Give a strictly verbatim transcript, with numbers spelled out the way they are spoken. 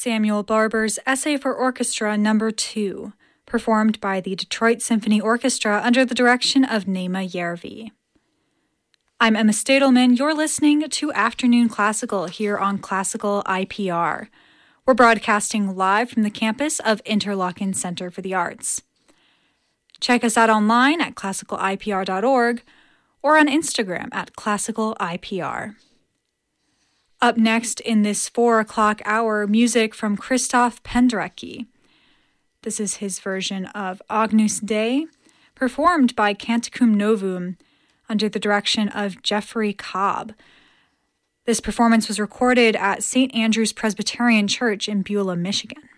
Samuel Barber's Essay for Orchestra Number two, performed by the Detroit Symphony Orchestra under the direction of Naima Järvi. I'm Emma Stadelman. You're listening to Afternoon Classical here on Classical I P R. We're broadcasting live from the campus of Interlochen Center for the Arts. Check us out online at classical I P R dot org or on Instagram at classical I P R. Up next in this four o'clock hour, music from Christoph Penderecki. This is his version of Agnus Dei, performed by Canticum Novum under the direction of Jeffrey Cobb. This performance was recorded at Saint Andrew's Presbyterian Church in Beulah, Michigan.